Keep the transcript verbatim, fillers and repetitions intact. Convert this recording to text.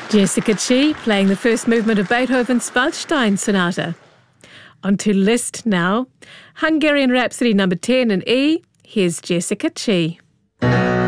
Jessica Chi playing the first movement of Beethoven's Waldstein Sonata. On to Liszt now. Hungarian Rhapsody number ten in E. Here's Jessica Chi.